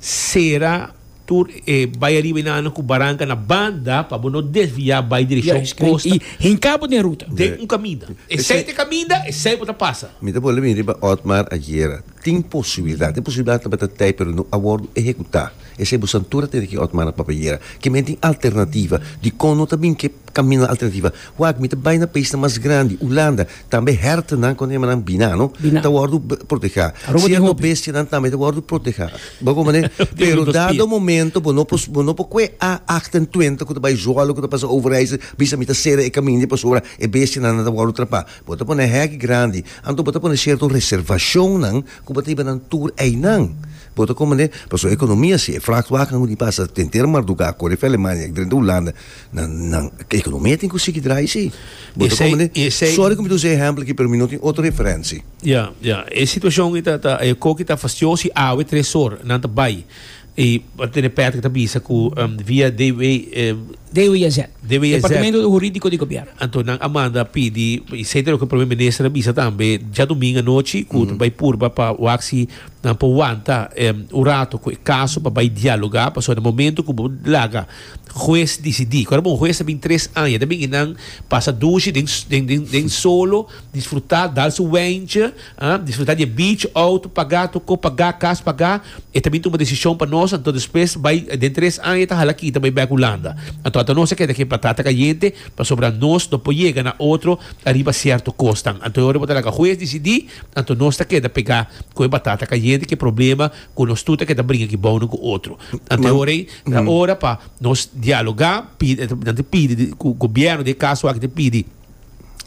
será tur eh, vai arriba na com barranca na banda para não desviar vai direção Yes, costa e em cabo de ruta. de um caminho. E Esse- se te caminho, e se você passa. Mi devo le riba Otmar ayer. Tem possibilidade, tem possibilidade para ter pero no abordo executar. E se você santura tem que Otmar papaiera, que men tem alternativa, de kono também que caminho alternativa. Wag mi te baina país mais grande, Holanda, também herten dan kon man binano, Bina. ta wardu proteger. Aruba Se di no hobby. bestia dan também ta wardu proteger. Bago mané, pero dos dado pies. momento, bono pos bono po que a achtentwintig que vai joalo que passa overreizen, bisa mi te sera e caminho de pasora e bestia dan ta wardu trapa. Bota pone hek grande, anto bota pone certo reservação nan, que bota iba nan tour ei nan. Bota como né, passou economia se fraco wakan hoe die passa tentar maar do gar corre felle man dentro da Holanda. Na na economia tem que conseguir draai se. Bota Esse- como né, esse- sorry como tu sei exemplo que per minuto outra referência. Ja, ja. E situação que tá é co que tá fastioso a o tresor na tá bai. E tem perto que tá bisa com via D W eh, D W I Z. D W I Z. Departamento Jurídico de Governo. Então, nang Amanda pedi, e sei que o primeiro-ministro bisa também, já domingo à noite, que vai purba para o axi, na pauanta, o rato, com o caso, para vai dialogar, para no momento que o laga, juiz decidir. Agora, bom, juiz tem três anos, também não passa duas, tem solo, desfrutar, dar seu wenge, desfrutar de beach, auto, pagar, tocou, pagar, caso, pagar, e também tem uma decisão para nós, então depois, vai, de três anos, está aqui, também vai para Holanda. Então, a nós queda que batata caliente para sobrar nós depois chega na outro arriba certo costa então agora botar a juiz decidir então nós tá queda pegar com batata caliente que problema com nós tudo que tá brinca que bom com outro então agora na hora para nós dialogar pede pede com o governo de caso que pede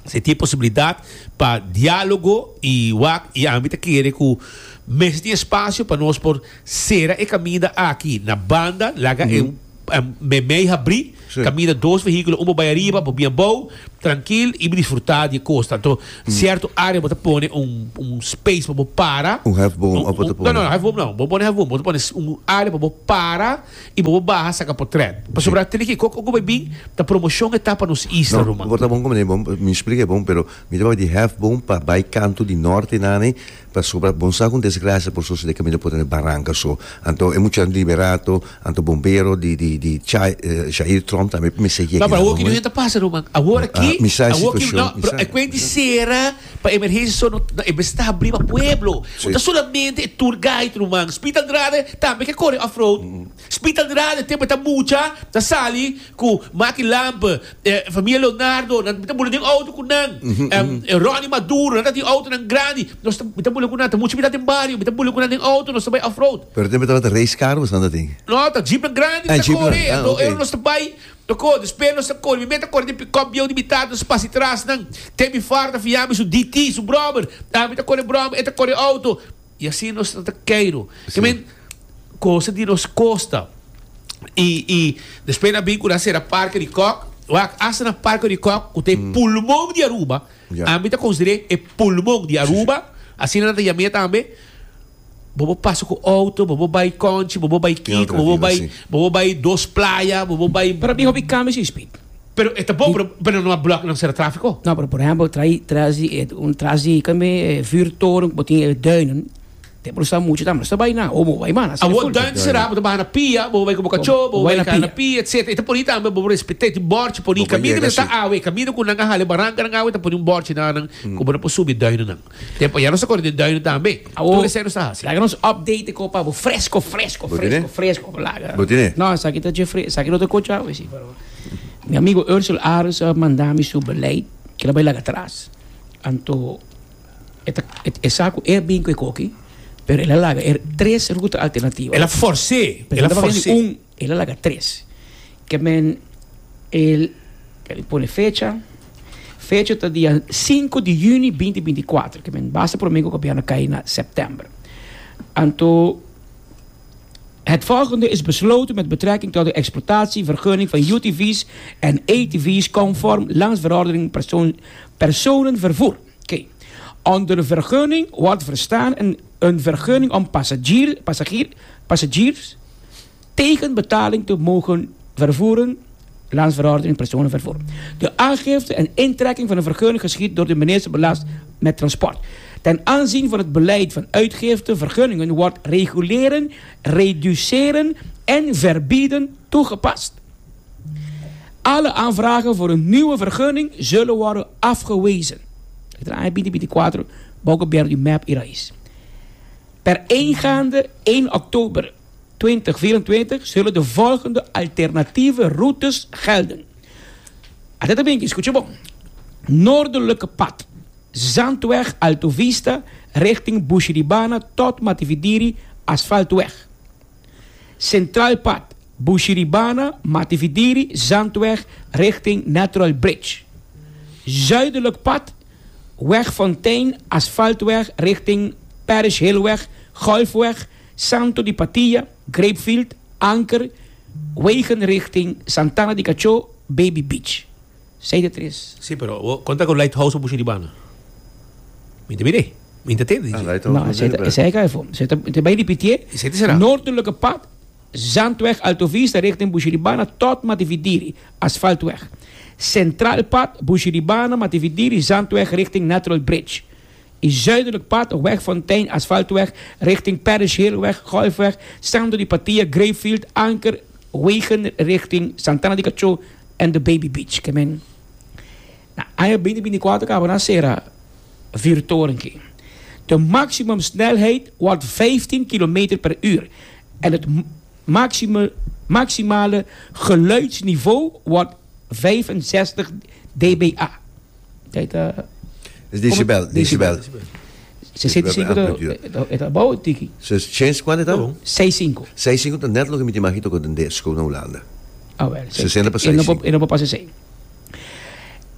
se tem possibilidade para diálogo e wak e ambita querer que mas tem espaço para nós por ser e caminha aqui na banda laga uhum. é um me meia abrir caminha dois veículos uma vai arriba para bem bom tranquilo e desfrutar de costa então mm. certo área você põe um um space para parar um half boom um, um, não não half boom não vou pôr half boom vou pôr um área para parar e vou barra saca para trás para sobrar tem que como como bem da promoção etapa nos Easter Roma não vou bom como bom me explique bom pero me dá de half boom para vai canto de norte nane para sobrar bom saco com desgraça por so de caminho por barranca so então é muito liberado então bombeiro de de de Jair Trump também me segue não para o que não está passando Roman agora aqui a situação é quando será para emergência só não está abrir para pueblo então solamente tour guide Roman Hospital Andrade também que corre off-road Hospital Andrade tem muita mucha da sali com Maki Lamp família Leonardo não tem boletim auto com não Ronnie Maduro não tem auto não grande nós tem boletim com não tem muito vida tem barrio tem boletim com não tem auto nós também off-road pero tem muita race car mas não tem não tá jeep grande tá corre então eu nós também tocou desespero nós corre me meta corre de pick-up bião limitado nos passe atrás não tem me farta fiamos o D T o brother tá me tá corre brother eta corre auto e assim nós tá queiro que men coisa de nos costa e e depois na bem curar será parque de coque Wak asa na parque de coque o tem mm. pulmão de Aruba yeah. a mim tá considerei é pulmão de Aruba assim na também também bobo passo com auto bobo vai conche bobo vai kick bobo vai bobo vai dos playa bobo vai para mim hobby câmera e speed pero é bom pero, pero não há bloco não será tráfego não pero por exemplo trai trazi um trazi kami vuurtoren botinha duinen tem por isso muito também está bem na ou vai mana a o duinen será bobo vai na pia bobo vai com cachorro bobo vai na pia etc então por isso também bobo respeita de borte por isso caminho está ah we caminho com nanga hale baranga nanga we tá por um borte na nang como não subir duinen não tempo já não se corre de duinen também tudo isso não está assim lá nos update com papo fresco fresco fresco fresco lá Botine não isso aqui tá Jeffrey isso aqui não te cocha we sim pero meu amigo Ursula Aros mandou-me seu beleid que ela vai lá atrás então é saco é bem que coque pero ela laga er três rutas alternativas ela force ela force um ela laga três que men ele ele põe fecha fecha está dia cinco de junho de vinte vinte e quatro que men basta por mim que o cai na setembro então het volgende is besloten met betrekking tot de exploitatie, vergunning van U T V's en A T V's conform landsverordening persoon, personenvervoer. Okay. Onder vergunning wordt verstaan een, een vergunning om passagier, passagier, passagiers tegen betaling te mogen vervoeren, landsverordening personenvervoer. De aangifte en intrekking van een vergunning geschiet door de minister belast met transport. Ten aanzien van het beleid van uitgifte vergunningen wordt reguleren, reduceren en verbieden toegepast. Alle aanvragen voor een nieuwe vergunning zullen worden afgewezen. Per ingaande één oktober tweeduizend vierentwintig zullen de volgende alternatieve routes gelden. Dit ben je, goed, noordelijke pad. Zandweg Alto Vista richting Bushiribana tot Matividiri asfaltweg. Centraal pad Bushiribana Matividiri Zandweg richting Natural Bridge. Zuidelijk pad Wegfontein asfaltweg richting Parish Hillweg, Golfweg, Santo di Patilla, Grapefield, Anker, wegen richting Santana di Cacho, Baby Beach. Sei de tres. Sí, pero conta con Lighthouse o Bushiribana. Minte mire, minte te. Nou, zei ik even. Te bij die pitié. Noordelijke pad, Zandweg Alto Vista richting Bushiribana tot Matividiri, asfaltweg. Centraal pad, Bushiribana, Matividiri, Zandweg richting Natural Bridge. In zuidelijk pad, Wegfontein, asfaltweg richting Parish Hillweg, Golfweg, Santo di Patilla, Grapefield, Anker, wegen richting Santana di Cacho en de Baby Beach. Kemen. Nou, aan je binnen binnen kwart kan we naar Sera vier torenke. De maximum snelheid wordt vijftien kilometer per uur. En het maximale, maximale geluidsniveau wordt vijfenzestig decibel. Dat uh, is decibel, decibel. Ze zitten zeker het abouw tiki. Ze change quanto tá? sessencinco. sessencinco net logo me te imagino com den desco na Holanda. Ah, wel. sessenta para sessencinco. E não pode ser.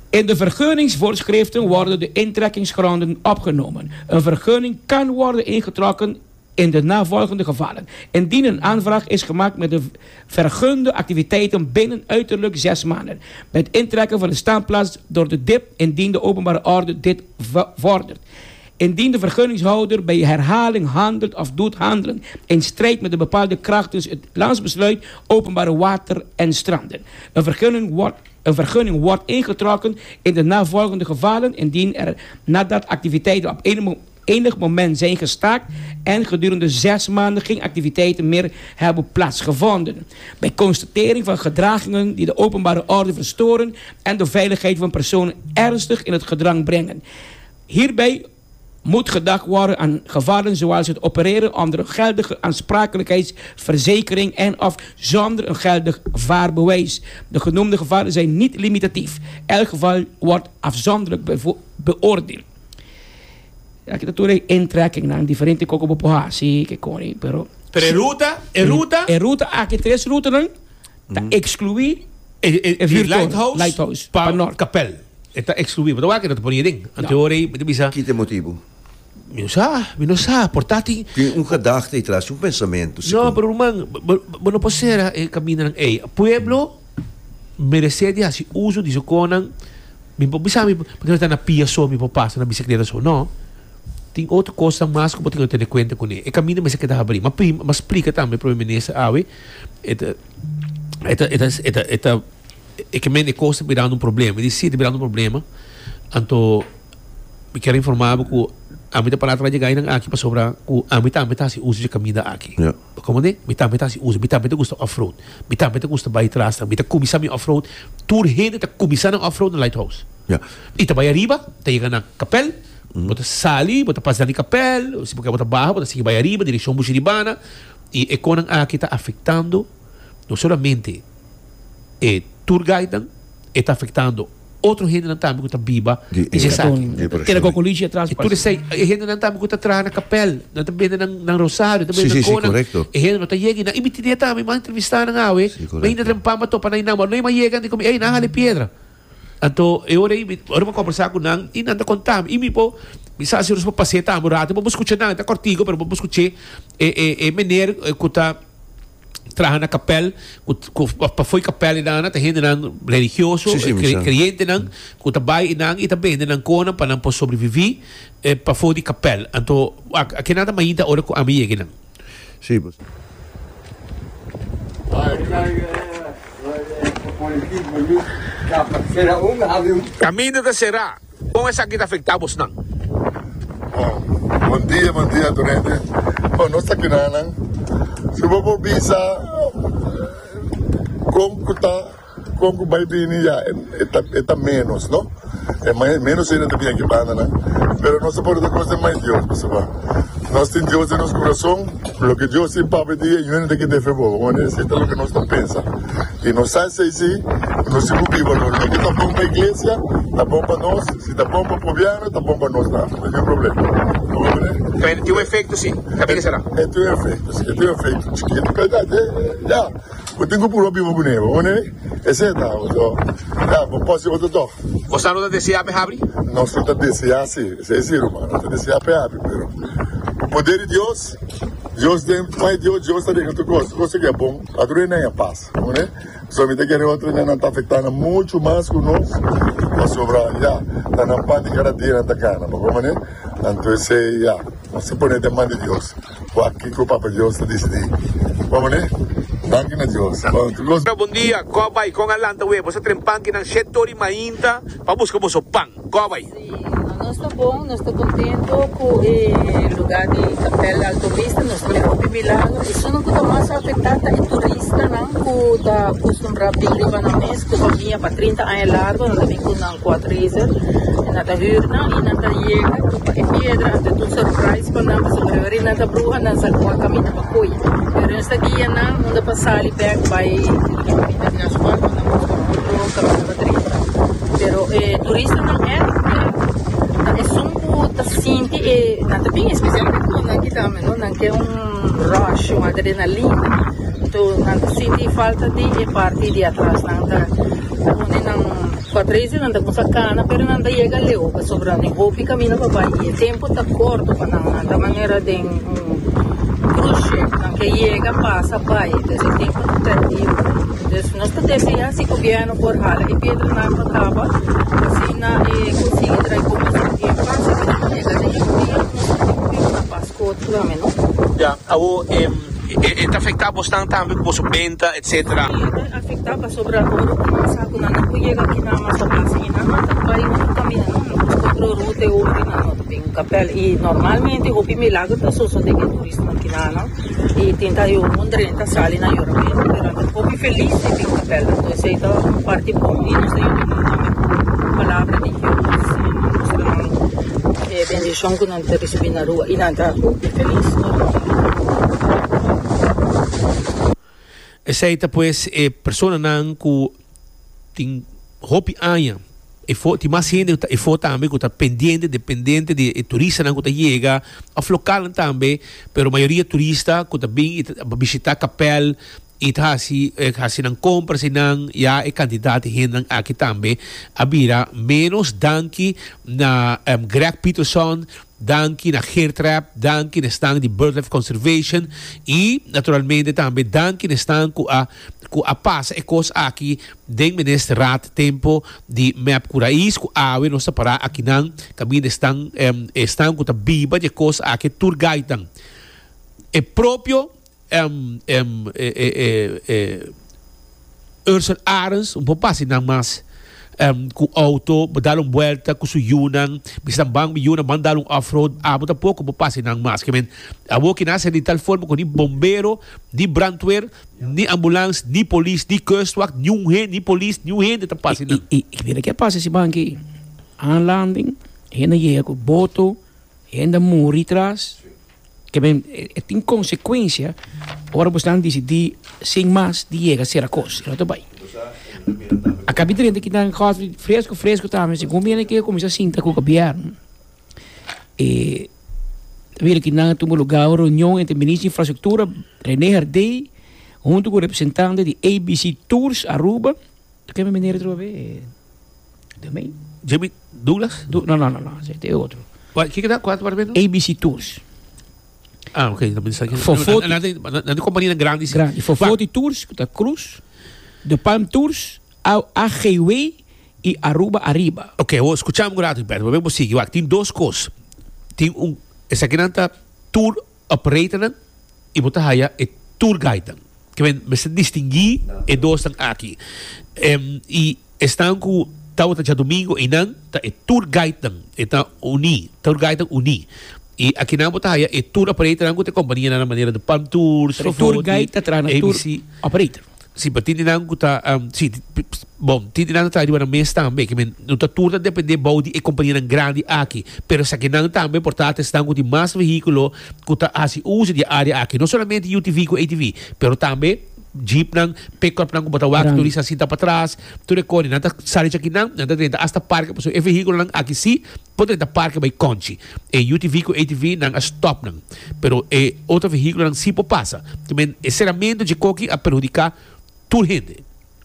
In de vergunningsvoorschriften worden de intrekkingsgronden opgenomen. Een vergunning kan worden ingetrokken in de navolgende gevallen. Indien een aanvraag is gemaakt met de vergunde activiteiten binnen uiterlijk zes maanden. Met intrekken van de staanplaats door de D I P, indien de openbare orde dit vordert. Indien de vergunningshouder bij herhaling handelt of doet handelen in strijd met de bepaalde krachtens het landsbesluit openbare water en stranden. Een vergunning wordt Een vergunning wordt ingetrokken in de navolgende gevallen indien er nadat activiteiten op enig, enig moment zijn gestaakt en gedurende zes maanden geen activiteiten meer hebben plaatsgevonden. Bij constatering van gedragingen die de openbare orde verstoren en de veiligheid van personen ernstig in het gedrang brengen. Hierbij moet gedacht worden aan gevallen zoals het opereren onder een geldige aansprakelijkheidsverzekering en of zonder een geldig vaarbewijs. De genoemde gevallen zijn niet limitatief. Elk geval wordt afzonderlijk bevo- beoordeeld. Ja, que tu eres intrekking na diferente coco populatie que coni pero Pero en ruta, en ruta, en ruta aqui três rutas não tá excluir en, en, en en Lighthouse, Lighthouse pa, pa norte. Kapel. Está excluído. Pero que não te ponia ding. Aan teorie, met de bisa. Que tem motivo? Minusa, minusa, portati. Tem um gedachte e traz um pensamento. No, pero man, bueno posera e camina ng eh pueblo merecedia si uso di sokonan. Mi po bisa mi porque está na pia so mi po passa na bicicleta so, no. Tem outra coisa mais que eu tenho que ter conta com ele. E caminho mas que dá abrir. Mas mas explica também para o ministro awe. Eta eta eta eta eta e que men coisa virando um problema. Ele se virando um problema. Anto me quero informar que a mim para trás chegar aqui para sobrar o a mim também tá se uso de caminho aqui. Yeah. Como de? Me também tá se uso, me também gosta off-road. Me também gosta by trás, me tá começar me off-road. Tour heen tá começar no off-road no Lighthouse. Ja. E tá vai arriba, tá chegando na Kapel. Bota sali, bota passar de Kapel, se porque bota barra, bota seguir vai arriba, direção Buxiribana. E é quando aqui está afetando não somente o tour guide, está afetando outro gente não também que está viva e se sabe. Que a cocolite atrás. E tudo isso aí, gente não também que está atrás na Kapel, não está vendo na Rosário, não está vendo na Kona. Correto. E gente não está chegando, na imitidia também, mas entrevistar na Aue, mas ainda tem pama topa na inama, não é mais chegando e como, ei, na hale piedra. Então, eu orei, eu vou conversar com nang e nanda contar. E me po, me sa se eu passei tá morado, vamos escutar nang, tá cortigo, pero vamos escutar e e e mener que tá traha na Kapel, que foi Kapel e nang, tá gente nang religioso, crente nang, que tá bai nang e também nang kona para não sobreviver para foi de Kapel. Então, aqui nada mais ainda ora com a minha nang. Sim, boss. Caminho da Serra. Como essa aqui está afetamos não? Oh, bom dia, bom dia, Torrente. Oh, nós aqui não, se eu vou visa, como que está, como que vai vir já, é menos, não? É mais, menos ainda também aqui para né? Pero não se pode dar coisa mais Deus, pessoal. Nós temos Deus em nosso coração, o que Deus sempre pedir, e não tem que ter fé boa, não é isso que nós pensamos. E nós sabemos assim, nós se vivemos, o que está bom para a igreja, está bom para nós, se está bom para o governo, está bom para nós, não tem problema. Tem, tem um efeito sim, caminho será? É, tem um efeito, sim, tem um efeito. Chiquito, verdade, já. Eu tenho um problema com ele, não é? É certo, já, não posso ir outro toque. Você não deseja me abrir? Não só está desejar, sim, é sim, irmão, não está desejar para abrir, pero o poder de Deus, Deus tem, mas Deus, Deus está dentro do gosto, gosto que é bom, a dor nem é paz, não é? Somente que outra não está afetando muito mais que nós, mas sobra, já, está na parte de cada dia na cana, como é? Então, esse, já, não se põe de mão de Deus, o aqui que o Papa Deus está decidindo, como é? Danke na Deus. Bom dia, Kobay, com Alanta Web, você trempan que não setor e mainta, para buscar o pão, Kobay. Nós estamos bom, nós estamos contentos com o lugar de Kapel Alto Vista, nós estamos bem milagro. Isso não está mais afetado é turista, não, que está acostumado a vir para nós, que vinha para trinta anos largo, nós vem com um quatro rezer, na ta hurna, e na ta chega, para pedra, até tudo surprise para nós, sobreviver na ta bruxa, na sa kwa caminho para coi. Pero nesta guia não, onde passar ali back vai, caminho de asfalto, na busca caminho para trinta. Pero turista não é, é só um tá sente e na também especialmente quando aqui também não que é um rush uma adrenalina então não senti falta de parte de atrás, não da onde não quatreze não da com sacana, pero não da chega leu, que sobra nem roupa caminha para baixo, tempo tá corto para não da maneira de um cruce, não que chega passa baixo, esse tempo perdido. Então nós temos assim governo por hala e Pedro não acaba, assim na e conseguir trazer como se passa, que chega de dia, na Páscoa também, não? Ja, o está afetado bastante também com a venda, etcétera. Afetava sobre a ouro, mas a quando não chega aqui na massa assim, não está vai no caminho, não outro route ou não tem capel e normalmente o milagre da só de que turista aqui não e tenta eu mondrenta sali na Europa, pero um pouco feliz de ter capel, então isso é parte bom e nós temos palavra de Deus, é bendição que não te recebi na rua e não está feliz. Essa pues eh, persona nan ku ting hopi anya e fo ti mas gente e fo também que está pendente dependente de e turista nan que tá chega a local também, pero maioria turista que tá bem visitar capel e tá assim assim nan compra se nan ya e candidato hen aqui também a vira menos danki na um, Greg Peterson, danki na Geertrap, danki na stand de BirdLife Conservation e naturalmente também danki na stand ku a ku a passa e coisa aqui den minister raad tempo de map curais ku awe no sa para aqui nan caminho estão um, estão ku ta biba de coisa aqui tour guide e próprio um, um, eh, eh, eh, Ursula Arens um pouco assim não mas um, com auto, dar uma volta com su yunang, bisang bang mi yunang mandar um off-road, amo ta pouco mo pasi nang mas. Kaya men, amo kinasa de tal forma ko ni bombero, ni brandweer, ni ambulance, ni police, ni kustwacht, ni hen, ni police, ni hen, de pasi nang. Ik weet que passa si banki aanlanding, hen je ko boto, hen da muri tras. Que ben, é tem consequência. Ora bastante decidir sem mais de chega a ser a coisa, não tá bem. A capitania que está em fresco, fresco também. Se combina que começa a sinta com o governo. E vira que não tem lugar uma reunião entre o ministro de Infraestrutura, René Hardey, junto com o representante de A B C Tours Aruba. Tu quer me menir outra vez? Também? Jimmy Douglas? Du não, não, não, não. Tem outro. O que que dá? Quatro para ver? A B C Tours. Ah, ok. Fofoti. Não tem companhia grande. Grande. Fofoti Tours, da Cruz. De Palm Tours, a Highway e Aruba Arriba. Ok, vou escutar um grato, Pedro. Vamos seguir. Tem duas coisas. Tem um, essa aqui não tá tour operator e botar aí é tour guide. Que vem, mas se distinguir e dois estão aqui. Um, e estão com tal tá domingo e não tá é tour guide, está uni, tour guide uni. E aqui não botar aí é tour operator, não tem companhia na maneira de Palm Tours, tour guide tá trazendo tour operator. Sim, mas tinha não que tá, sim, bom, tinha não tá de mês também, que não tá tudo depende de e companhia grande aqui, pero se que não também portanto estão com mais veículo que tá assim usa de área aqui, não somente U T V com A T V, pero também jeep nang pick-up nang botar wak turista assim tá para trás, tu recorre não tá sale aqui não, não tá dentro hasta parque, porque o veículo nang aqui sim, pode dar parque by conchi, e U T V com A T V nang a stop nang, pero e outro veículo nang sim passa, também esse elemento de coque a prejudicar gente.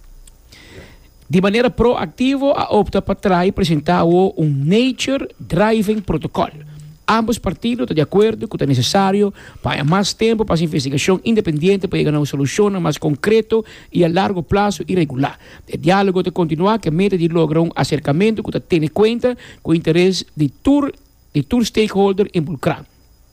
De maneira proativa, a opta para trás apresentar um Nature Driving Protocol. Ambos partidos estão de acordo que é necessário para mais tempo para a investigação independente para chegar a uma solução mais concreta e a largo prazo e regular. O diálogo de continuar que a meta de lograr um acercamento que tem em conta com o interesse de tour de tour stakeholder involucrado.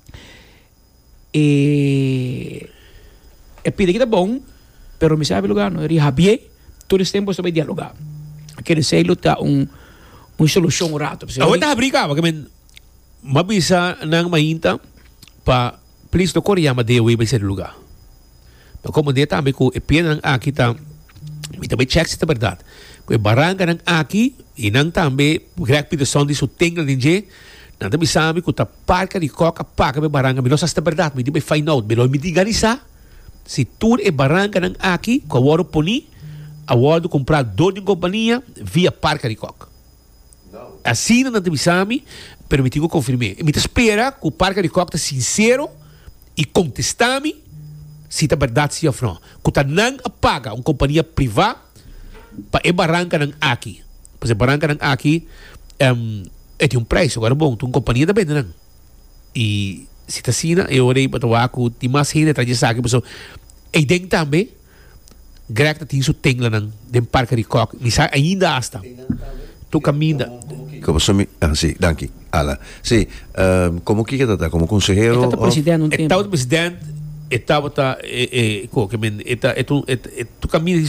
E é pedido que é bom. Pero me sabe lugar, não é? Javier, todo esse tempo sobre dialogar. Aquele selo está um uma solução rápida. Eu estava brincando, porque me bisa nang mainta pa please do Korea ma dewe ba ser lugar. Mas como dia também com e pena aqui tá, me também check se é verdade. Com baranga nang aqui e nang também Greg Peterson disso tem na ninje. Nada me sabe que tá parca de coca paga be baranga, me não sabe se é verdade, me dibe find out, me não me diga isso. Se tour e barranca nang aqui, com a hora poni, a hora de comprar dois de companhia via parca de coca. Assim não te bisami, pero me tenho que confirmar. Me espera que o parca de coca está sincero e contestame se a verdade se afron. Kuta não apaga uma companhia privada para e barranca ng aqui. Para barranca ng aqui, um, é de um preço. Agora, bom, tu uma companhia também não. E se tá assim, eu orei para tu ako, di mais gente atrás de aqui, pessoal. E dentro também, greg dat isso tem lá ng den parque de coque. Nisa ainda hasta. Tu caminha. Como somi, ah, sí, danke. Ala. Sí, um, como que está, como consejero. Ito presidente un Estava tempo. o presidente, estava ta, eh, eh, ko, que men, eta, etu, et, et, tu caminha